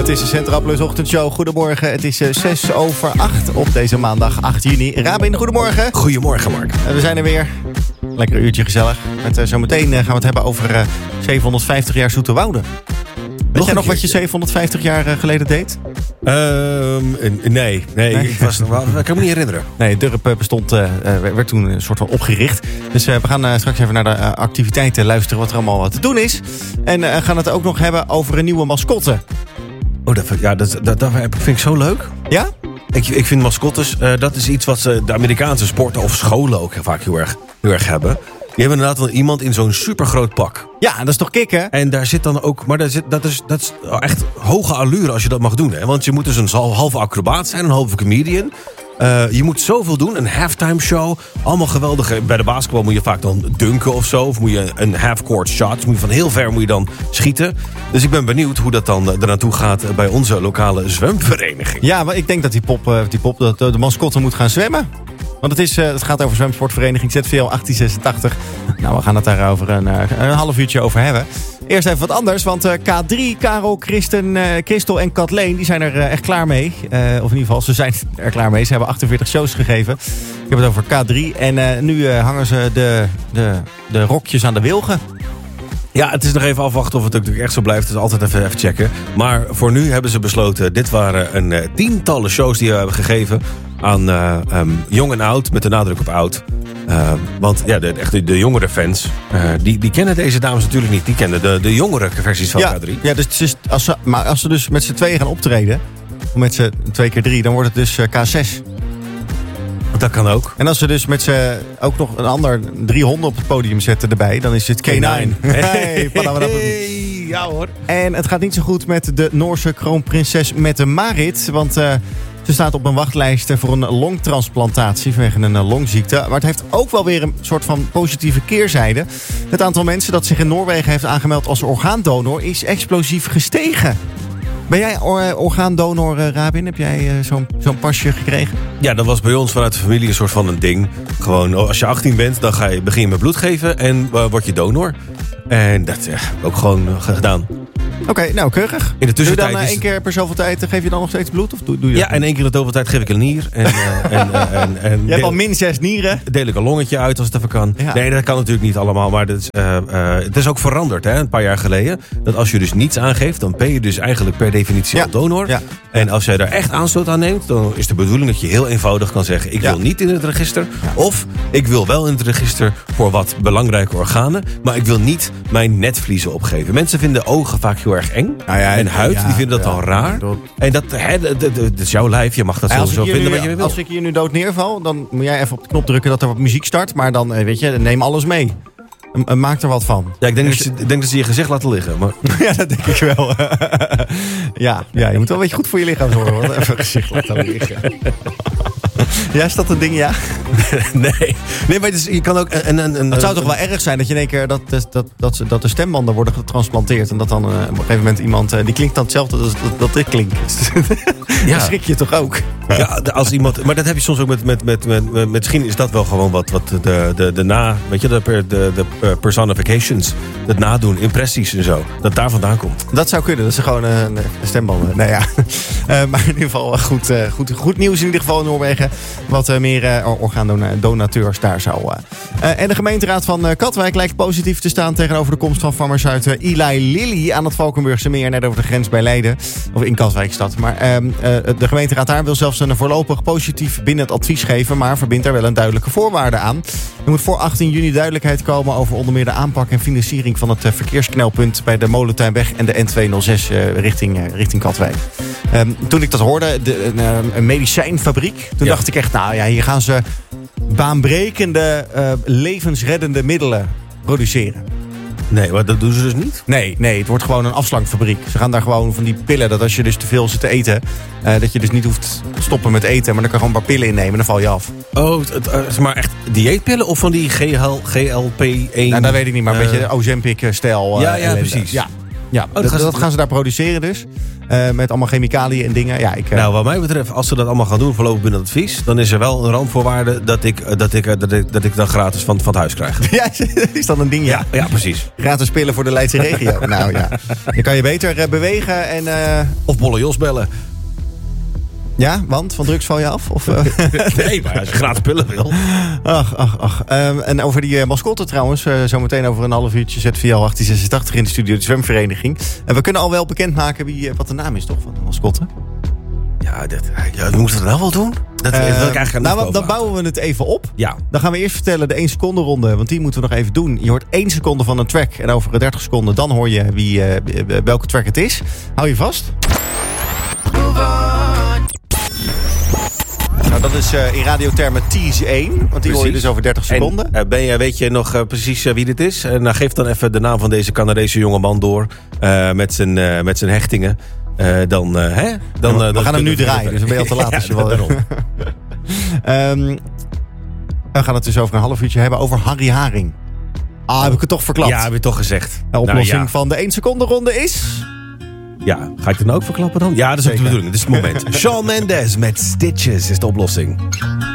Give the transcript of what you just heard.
Het is de Centraal Plus ochtendshow. Goedemorgen, het is 6:06 op deze maandag 8 juni. Rabin, goedemorgen. Goedemorgen, Mark. We zijn er weer. Lekker uurtje gezellig. Met zometeen gaan we het hebben over 750 jaar Zoeterwoude. Weet jij nog wat je 750 jaar geleden deed? Nee. Ik kan me niet herinneren. Nee, het dorp werd toen een soort van opgericht. Dus we gaan straks even naar de activiteiten luisteren wat er allemaal te doen is. En gaan het ook nog hebben over een nieuwe mascotte. Oh, dat vind ik zo leuk. Ja? Ik vind mascottes, dat is iets wat de Amerikaanse sporten of scholen ook vaak heel erg hebben. Die hebben inderdaad wel iemand in zo'n supergroot pak. Ja, dat is toch kicken? En daar zit dan ook... Maar dat is echt hoge allure als je dat mag doen. Hè? Want je moet dus een halve acrobaat zijn, een halve comedian. Je moet zoveel doen, een halftime show. Allemaal geweldig. Bij de basketbal moet je vaak dan dunken of zo. Of moet je een half-court shot. Dus moet je van heel ver moet je dan schieten. Dus ik ben benieuwd hoe dat dan er naartoe gaat bij onze lokale zwemvereniging. Ja, maar ik denk dat de mascotte moet gaan zwemmen. Want het gaat over zwemsportvereniging ZVL 1886. Nou, we gaan het daar over een half uurtje over hebben. Eerst even wat anders, want K3, Karel, Christel en Kathleen, die zijn er echt klaar mee. Of in ieder geval, ze zijn er klaar mee. Ze hebben 48 shows gegeven. Ik heb het over K3. En nu hangen ze de rokjes aan de wilgen. Ja, het is nog even afwachten of het natuurlijk echt zo blijft. Dus altijd even checken. Maar voor nu hebben ze besloten... Dit waren een tientallen shows die we hebben gegeven... aan jong en oud, met de nadruk op oud. Want ja, de jongere fans... die kennen deze dames natuurlijk niet. Die kennen de jongere versies van K3. Ja, dus als ze dus met z'n tweeën gaan optreden... of met z'n 2x3, dan wordt het dus K6. Dat kan ook. En als ze dus met z'n ook nog een ander 3 honden op het podium zetten erbij... dan is het K9. Hey, ja hoor. En het gaat niet zo goed met de Noorse kroonprinses Mette-Marit... want ze staat op een wachtlijst voor een longtransplantatie vanwege een longziekte. Maar het heeft ook wel weer een soort van positieve keerzijde. Het aantal mensen dat zich in Noorwegen heeft aangemeld als orgaandonor... is explosief gestegen. Ben jij orgaandonor, Rabin? Heb jij zo'n pasje gekregen? Ja, dat was bij ons vanuit de familie een soort van een ding. Gewoon, als je 18 bent, dan begin je met bloed geven en word je donor. En dat heb ik ook gewoon gedaan. Oké, nou keurig. In de tussentijd doe je dan één keer per zoveel tijd, geef je dan nog steeds bloed? Of doe je ja, en 1 keer in de zoveel tijd geef ik een nier. En je hebt al min 6 nieren. Deel ik een longetje uit als het even kan. Ja. Nee, dat kan natuurlijk niet allemaal. Maar het is ook veranderd, hè, een paar jaar geleden. Dat als je dus niets aangeeft, dan ben je dus eigenlijk per definitie al donor. Ja. En als jij daar echt aanstoot aan neemt, dan is de bedoeling dat je heel eenvoudig kan zeggen... ik wil niet in het register. Ja. Of ik wil wel in het register voor wat belangrijke organen. Maar ik wil niet mijn netvliezen opgeven. Mensen vinden ogen vaak heel erg eng. Nou ja, en huid, die vinden dat al raar. En dat is jouw lijf, je mag dat sowieso vinden wat je wil. Als ik hier nu dood neerval, dan moet jij even op de knop drukken dat er wat muziek start. Maar dan, weet je, neem alles mee. Maak er wat van. Ja, ik denk dat ze je gezicht laten liggen. Maar... ja, dat denk ik wel. ja, je moet wel een beetje goed voor je lichaam zorgen. Want even gezicht laten liggen. Ja, is dat een ding, ja? Nee, maar je kan ook... Het zou toch wel erg zijn dat je in één keer dat de stembanden worden getransplanteerd. En dat dan op een gegeven moment iemand... die klinkt dan hetzelfde als dat dit klinkt. Ja. Dan schrik je toch ook? Ja, als iemand... Maar dat heb je soms ook met misschien is dat wel gewoon wat weet je, de personifications. Het nadoen, impressies en zo. Dat daar vandaan komt. Dat zou kunnen. Dat is gewoon een stembanden. Nou ja. Maar in ieder geval goed nieuws in ieder geval in Noorwegen. Wat meer orgaandonateurs daar zou. En de gemeenteraad van Katwijk lijkt positief te staan tegenover de komst van farmaceut Eli Lilly aan het Valkenburgse meer, net over de grens bij Leiden. Of in Katwijkstad. Maar de gemeenteraad daar wil zelfs een voorlopig positief binnen het advies geven, maar verbindt er wel een duidelijke voorwaarde aan. Er moet voor 18 juni duidelijkheid komen over onder meer de aanpak en financiering van het verkeersknelpunt bij de Molentuinweg en de N206 richting Katwijk. Toen ik dat hoorde, een medicijnfabriek, toen dacht ik echt, nou ja, hier gaan ze baanbrekende, levensreddende middelen produceren. Nee, maar dat doen ze dus niet? Nee, het wordt gewoon een afslankfabriek. Ze gaan daar gewoon van die pillen, dat als je dus te veel zit te eten, dat je dus niet hoeft te stoppen met eten, maar dan kan je gewoon een paar pillen innemen en dan val je af. Oh, maar echt dieetpillen of van die GLP-1? Nou, dat weet ik niet, maar een beetje Ozempic-stijl. Ja, precies. Ja. Ja, dat gaan ze daar produceren dus. Met allemaal chemicaliën en dingen. Ja, Nou, wat mij betreft, als ze dat allemaal gaan doen voorlopig binnen het advies, dan is er wel een randvoorwaarde dat ik dan gratis van het huis krijg. Ja, is dat een ding? Ja, precies. Gratis pillen voor de Leidse regio. Nou ja, dan kan je beter bewegen en... Of Bolle Jos bellen. Ja, want van drugs val je af? Of, Nee, maar als je gratis pillen wil. Ach. En over die mascotte trouwens. Zometeen over een half uurtje ZVL 1886 in de studio. De zwemvereniging. En we kunnen al wel bekendmaken wat de naam is toch van de mascotte? Ja, we moeten het nou wel doen? Dat wil ik eigenlijk dan bouwen we het even op. Ja. Dan gaan we eerst vertellen de 1 seconde ronde. Want die moeten we nog even doen. Je hoort 1 seconde van een track. En over 30 seconden dan hoor je welke track het is. Hou je vast. Nou, dat is in radiothermen tease 1. Want die hoor je dus over 30 seconden. En weet je nog precies wie dit is? Nou, geef dan even de naam van deze Canadese jongeman door. Met zijn hechtingen. We gaan hem nu draaien. Dus dan ben je al te laat. Ja, als je wel... we gaan het dus over een half uurtje hebben over Harry Haring. Heb ik het toch verklapt? Ja, heb je toch gezegd. De oplossing van de 1 seconde ronde is... Ja, ga ik het nou ook verklappen dan? Ja, dat is ook de bedoeling. Dit is het moment. Shawn Mendes met Stitches is de oplossing.